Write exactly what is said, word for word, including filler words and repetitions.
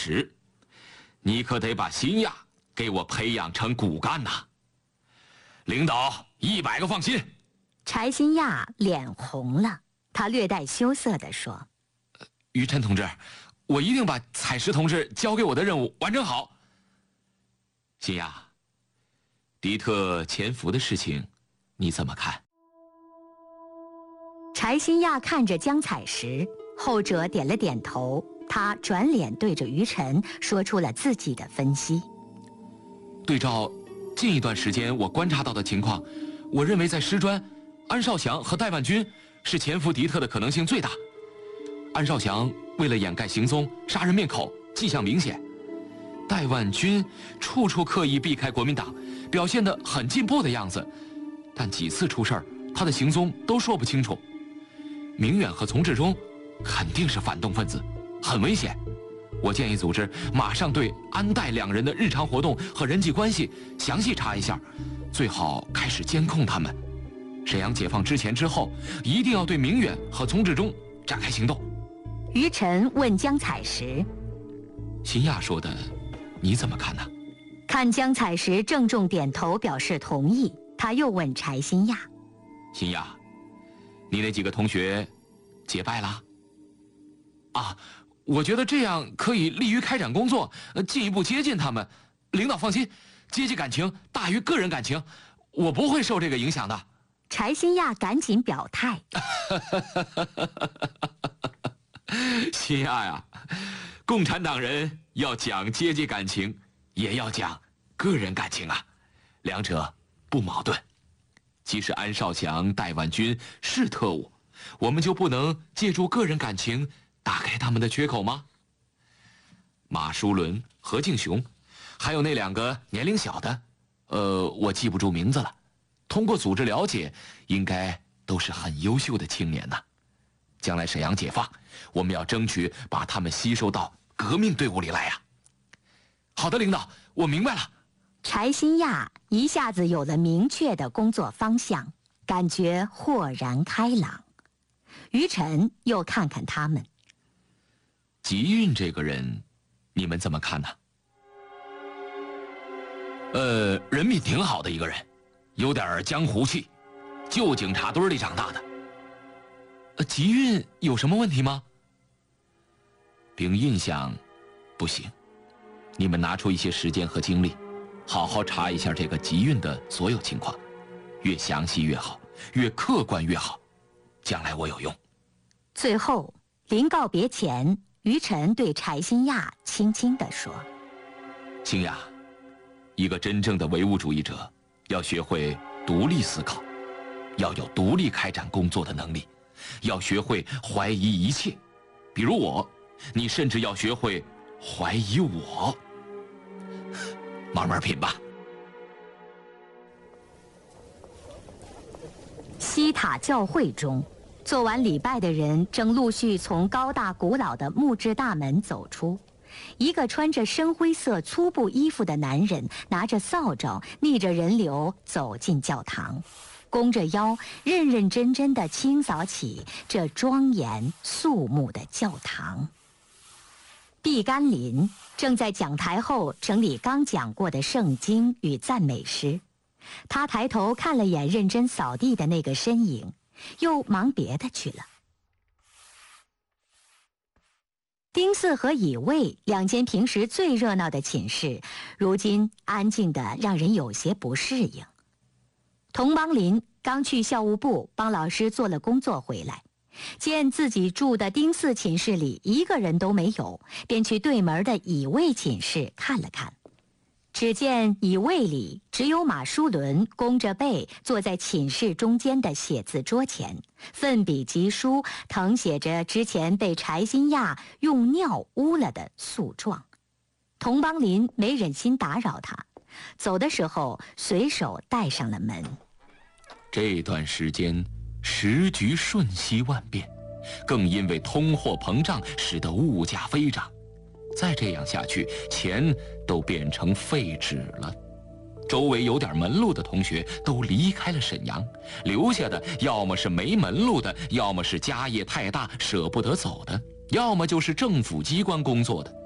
使，你可得把新亚给我培养成骨干呐！领导一百个放心。 柴新亚脸红了，他略带羞涩地说：“ 于晨同志，我一定把采石同志交给我的任务完成好。”新亚，迪特潜伏的事情，你怎么看？ 柴新亚看着江采石，后者点了点头。他转脸对着于晨说出了自己的分析。 对照近一段时间我观察到的情况，我认为在师专，安少祥和戴万军是潜伏迪特的可能性最大。安少祥为了掩盖行踪，杀人灭口，迹象明显；戴万军处处刻意避开国民党，表现得很进步的样子，但几次出事儿，他的行踪都说不清楚。明远和丛志忠肯定是反动分子，很危险。我建议组织马上对安戴两人的日常活动和人际关系详细查一下，最好开始监控他们。沈阳解放之前之后，一定要对明远和丛志忠展开行动。 于晨问江采石：“ 新亚说的，你怎么看呢？” 看江采石郑重点头表示同意，他又问柴新亚：“ 新亚，你那几个同学结拜啦？”啊，我觉得这样可以利于开展工作，进一步接近他们。领导放心，阶级感情大于个人感情，我不会受这个影响的。 柴新亚赶紧表态：“ 新亚呀，共产党人要讲阶级感情，也要讲个人感情啊，两者不矛盾。即使安少祥、戴万军是特务，我们就不能借助个人感情打开他们的缺口吗？马书伦、何敬雄，还有那两个年龄小的，呃，我记不住名字了。通过组织了解，应该都是很优秀的青年呐。将来沈阳解放，我们要争取把他们吸收到革命队伍里来呀。”好的，领导，我明白了。 柴新亚一下子有了明确的工作方向，感觉豁然开朗。于晨又看看他们。 吉运这个人，你们怎么看呢？呃，人品挺好的一个人，有点江湖气，旧警察堆里长大的。呃，吉运有什么问题吗？凭印象，不行。你们拿出一些时间和精力，好好查一下这个吉运的所有情况，越详细越好，越客观越好，将来我有用。 最后，临告别前，于晨对柴新亚轻轻地说：“ 新亚，一个真正的唯物主义者，要学会独立思考，要有独立开展工作的能力，要学会怀疑一切，比如我，你甚至要学会怀疑我。慢慢品吧。” 西塔教会中，做完礼拜的人正陆续从高大古老的木质大门走出。一个穿着深灰色粗布衣服的男人拿着扫帚，逆着人流走进教堂，弓着腰，认认真真地清扫起这庄严肃穆的教堂。毕甘林正在讲台后整理刚讲过的圣经与赞美诗，他抬头看了眼认真扫地的那个身影，又忙别的去了。丁四和乙卫两间平时最热闹的寝室，如今安静得让人有些不适应。童邦林刚去校务部帮老师做了工作回来，见自己住的丁四寝室里一个人都没有，便去对门的乙卫寝室看了看。只见乙卫里只有马书伦弓着背坐在寝室中间的写字桌前，奋笔疾书，誊写着之前被柴新亚用尿污了的诉状。童邦林没忍心打扰他，走的时候随手带上了门。 这段时间时局瞬息万变，更因为通货膨胀使得物价飞涨。再这样下去，钱都变成废纸了。周围有点门路的同学都离开了沈阳，留下的要么是没门路的，要么是家业太大舍不得走的，要么就是政府机关工作的。